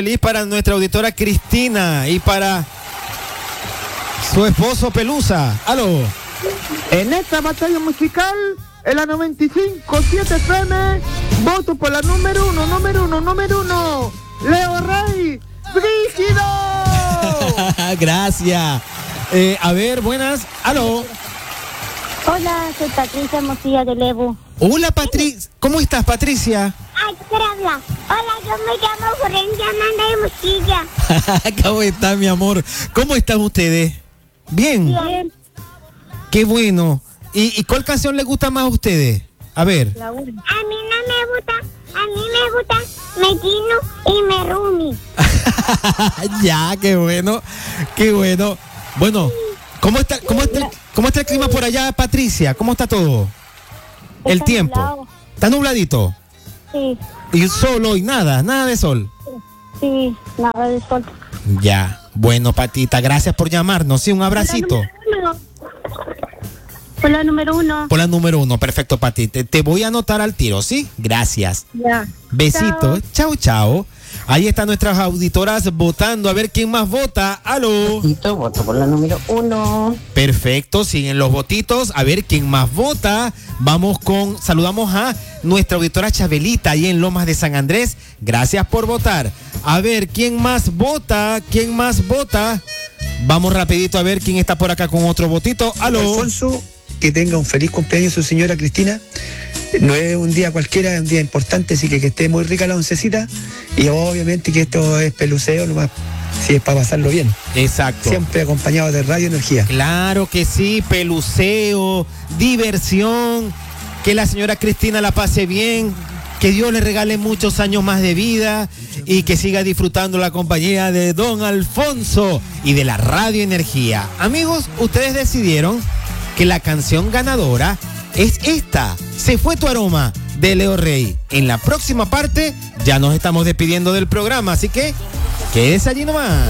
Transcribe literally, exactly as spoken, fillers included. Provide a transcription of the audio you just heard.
Feliz para nuestra auditora Cristina y para su esposo Pelusa. Aló. En esta batalla musical, en la noventa y cinco punto siete F M, voto por la número uno, número uno, número uno, Leo Rey, Brígido. Gracias. Eh, a ver, buenas. Aló. Hola, soy Patricia Mosilla de Lebu. Hola, Patricia. ¿Cómo estás, Patricia? Ay, ¿quién habla? Hola, yo me llamo Florencia Amanda de Mosilla. ¿Cómo está, mi amor? ¿Cómo están ustedes? Bien. Bien. Qué bueno. ¿Y, y cuál canción les gusta más a ustedes? A ver. A mí no me gusta, a mí me gusta Medino y Merumi. Ya, qué bueno, qué bueno. Bueno, ¿cómo está, cómo está, cómo está el clima por allá, Patricia? ¿Cómo está todo? El Está tiempo. nublado. ¿Está nubladito? Sí, ¿Y sol hoy? Nada, nada de sol. sí, nada de sol. Ya, bueno, Patita, gracias por llamarnos. Sí, un abracito. Hola, número uno. Por la número uno, perfecto, Pati. Te, te voy a anotar al tiro, ¿sí? Gracias. Ya. Besitos. Chao, chao. Ahí están nuestras auditoras votando. A ver quién más vota. Aló. Voto por la número uno. Perfecto, siguen los votitos. A ver quién más vota. Vamos con, saludamos a nuestra auditora Chabelita ahí en Lomas de San Andrés. Gracias por votar. A ver quién más vota. ¿Quién más vota? Vamos rapidito a ver quién está por acá con otro votito. Aló. Alfonso, que tenga un feliz cumpleaños su señora Cristina. No es un día cualquiera, es un día importante, así que que esté muy rica la oncecita. Y obviamente que esto es peluceo nomás, si es para pasarlo bien. Exacto. Siempre acompañado de Radio Energía. Claro que sí, peluceo, diversión, que la señora Cristina la pase bien, que Dios le regale muchos años más de vida y que siga disfrutando la compañía de don Alfonso y de la Radio Energía. Amigos, ustedes decidieron que la canción ganadora es esta, Se fue tu aroma, de Leo Rey. En la próxima parte ya nos estamos despidiendo del programa, así que quédese allí nomás.